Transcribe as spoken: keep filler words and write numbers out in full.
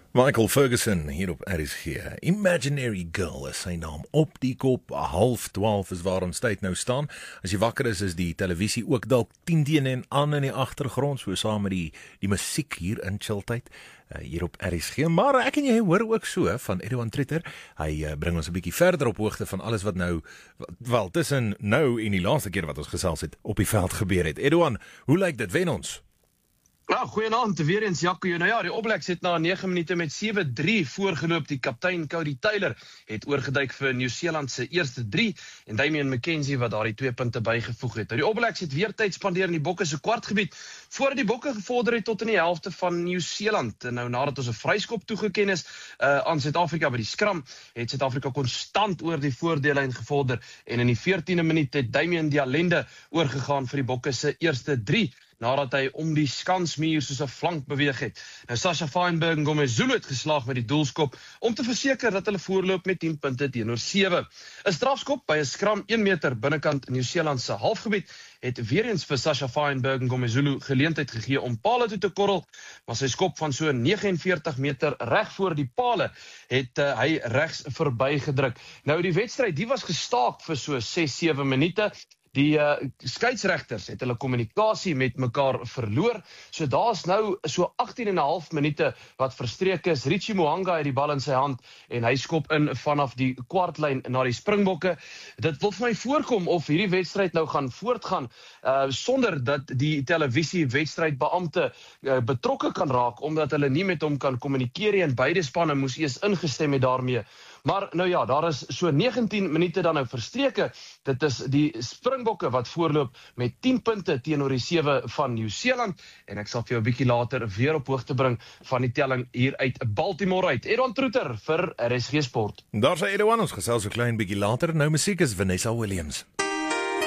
Michael Ferguson hier op R S G. Imaginary Girl is sy naam. Op die kop, half twaalf is waar ons tyd nou staan. As jy wakker is, is die televisie ook dalk tien teen en aan in die agtergrond, so saam met die, die musiek hier in chilltyd, uh, hier op R S G. Maar ek en jy hoor ook so van Edouan Tretter. Hy uh, bring ons 'n bietjie verder op hoogte van alles wat nou, wel tussen nou en die laaste keer wat ons gesels het, op die veld gebeur het. Edouan, hoe lyk dit? Wen ons? Nou, goeienaand, weer eens Jaco. Nou ja, die All het na nege minute met sewe drie voorgeloop. Die kaptein Cody Taylor het oorgeduik vir Nieu-Seeland se eerste drie en Damian McKenzie wat daar die twee punte bygevoeg het. Nou die All het weer tyd spandeer in die Bokke se kwartgebied voordat die Bokke gevorder het tot in die helfte van Nieu-Seeland. Nou nadat ons 'n vryskop toegeken is uh, aan Suid-Afrika by die skram, het Suid-Afrika konstant oor die voordeellyn gevorder en in die veertiende minuut het Damian Dialende oorgegaan vir die Bokke se eerste drie. Nadat hy om die skansmuur soos 'n flank beweeg het. Nou Sasha Feinberg en Ngomezulu het geslaag met die doelskop om te verseker dat hulle voorloop met tien punte teenoor sewe. 'n Strafskop by 'n skram een meter binnekant Nieu-Seeland se halfgebied het weer eens vir Sasha Feinberg en Ngomezulu geleentheid gegee om pale toe te korrel, maar sy skop van so vyf nege nege meter reg voor die pale het uh, hy regs verbygedruk. Nou die wedstryd, die was gestaak vir so ses sewe minute. Die uh, skeieregters het hulle kommunikasie met mekaar verloor. So daar's nou so agttien en 'n half minute wat verstreek is. Richie Mo'unga het die bal in sy hand en hy skop in vanaf die kwartlyn na die Springbokke. Dit wil vir my voorkom of hierdie wedstryd nou gaan voortgaan uh, sonder dat die televisiewedstrydbeampte uh, betrokke kan raak, omdat hulle nie met hom kan kommunikeer nie en beide spanne moes eers ingestem het daarmee. Maar nou ja, daar is so negentien minute dan nou verstreke. Dit is die Springbokke wat voorloop met tien punte teenoor die sewe van Nieu-Seeland. En ek sal vir jou 'n bietjie later weer op hoogte bring van die telling hier uit Baltimore uit. Edouan Tretter vir R S G Sport. Daar sê Edouan, ons gesels so klein bietjie later. Nou musiek is Vanessa Williams.